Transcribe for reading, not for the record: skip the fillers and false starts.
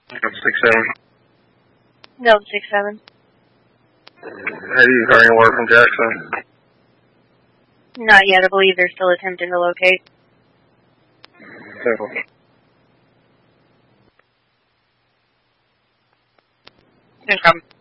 6-7. No, 6-7. Have you heard any word from Jackson? Not yet. I believe they're still attempting to locate. Okay. No problem.